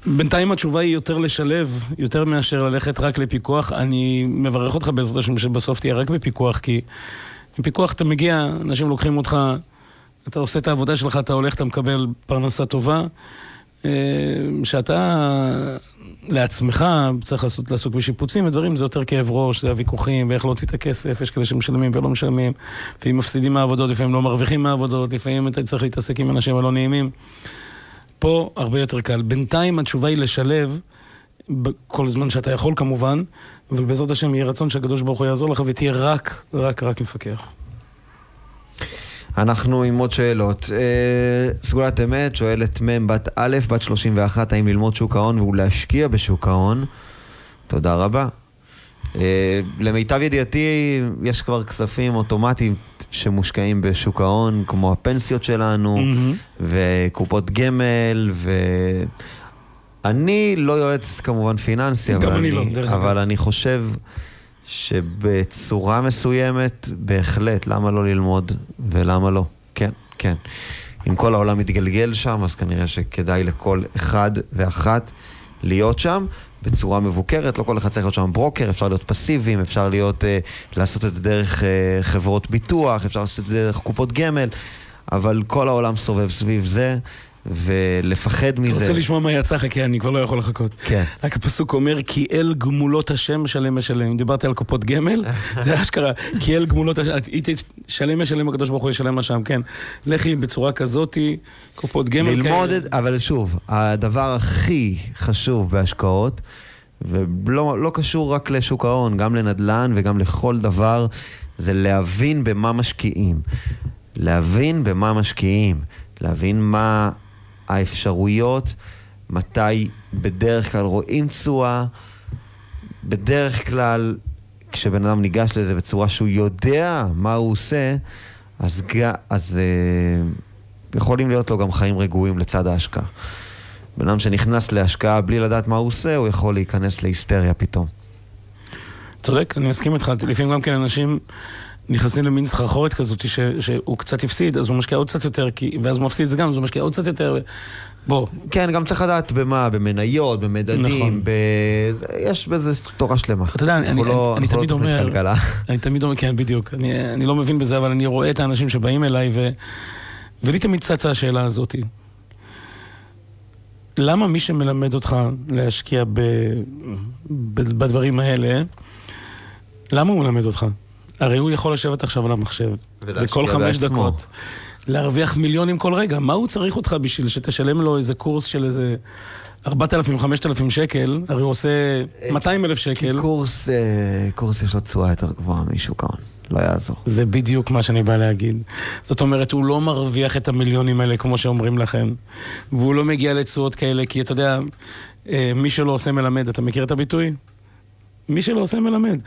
בינתיים התשובה היא יותר לשלב, יותר מאשר ללכת רק לפיקוח. אני מברך אותך בעזרת השם שבסוף תהיה רק בפיקוח, כי בפיקוח אתה מגיע, אנשים לוקחים אותך, אתה עושה את העבודה שלך, אתה הולך, אתה מקבל פרנסה טובה, שאתה לעצמך צריך לעסוק בשיפוצים ודברים, זה יותר כאב ראש, זה הוויכוחים, ואיך להוציא את הכסף, יש כאלה שמשלמים ולא משלמים, לפעמים מפסידים מהעבודות, לפעמים לא מרוויחים מהעבודות, לפעמים אתה צריך להתעסק עם אנשים הלא נעימים. פה הרבה יותר קל. בינתיים התשובה היא לשלב, כל זמן שאתה יכול כמובן, אבל בעזרת השם יהיה רצון שהקדוש ברוך הוא יעזור לך, ותהיה רק מפקח. אנחנו עם עוד שאלות. סגולת אמת שואלת מם בת א', בת 31, האם ללמוד שוק ההון ולהשקיע בשוק ההון? תודה רבה. למיטב ידיעתי יש כבר כספים אוטומטיים שמושקעים בשוק ההון, כמו הפנסיות שלנו וקופות גמל, אני לא יועץ כמובן פיננסי, אבל אני חושב שבצורה מסוימת בהחלט, למה לא ללמוד ולמה לא? כן, כן. אם כל העולם מתגלגל שם, אז כנראה שכדאי לכל אחד ואחת להיות שם בצורה מבוקרת. לא כל אחד צריך להיות שם ברוקר, אפשר להיות פסיביים, אפשר להיות, לעשות את זה דרך חברות ביטוח, אפשר לעשות את זה דרך קופות גמל, אבל כל העולם סובב סביב זה, ולפחד מזה. אתה רוצה לשמוע מה יצא לך, כי אני כבר לא יכול לחכות. כן. רק הפסוק אומר, כי אל גמולות השם שלם משלם. דיברתי על קופות גמל, זה אשכרה, כי אל גמולות השם, שלם משלם הקדוש ברוך הוא ישלם משם, כן. לכי בצורה כזאת, קופות גמל. ללמוד, אבל שוב, הדבר הכי חשוב בהשקעות, ולא קשור רק לשוק ההון, גם לנדל"ן וגם לכל דבר, זה להבין במה משקיעים. להבין מה האפשרויות, מתי בדרך כלל רואים תשואה, בדרך כלל כשבן אדם ניגש לזה בצורה שהוא יודע מה הוא עושה, אז יכולים להיות לו גם חיים רגועים לצד ההשקעה. בן אדם שנכנס להשקעה בלי לדעת מה הוא עושה, הוא יכול להיכנס להיסטריה פתאום. צודק, אני מסכים איתך. לפעמים גם כן אנשים נכנסים למין סחרחורת כזאת שהוא קצת הפסיד, אז הוא משקיע עוד קצת יותר, ואז הוא מפסיד את זה גם, אז הוא משקיע עוד קצת יותר. בוא. כן, גם צריך לדעת במה, במניות, במדדים, יש בזה תורה שלמה. אתה יודע, אני תמיד אומר, כן, בדיוק, אני לא מבין בזה, אבל אני רואה את האנשים שבאים אליי, ולי תמיד צצה השאלה הזאת. למה מי שמלמד אותך להשקיע בדברים האלה, למה הוא מלמד אותך? הרי הוא יכול לשבת עכשיו על המחשב, וכל 5 דקות, להרוויח מיליונים כל רגע. מה הוא צריך אותך בשביל שתשלם לו איזה קורס של איזה 4,000-5,000 שקל, הרי הוא עושה 200,000 שקל. כי קורס יש לו תשואה יותר גבוהה משוק ההון, לא יעזור. זה בדיוק מה שאני בא להגיד. זאת אומרת, הוא לא מרוויח את המיליונים האלה, כמו שאומרים לכם, והוא לא מגיע לתשואות כאלה, כי אתה יודע, מי שלא עושה מלמד, אתה מכיר את הביטוי? מי שלא עושה מלמד.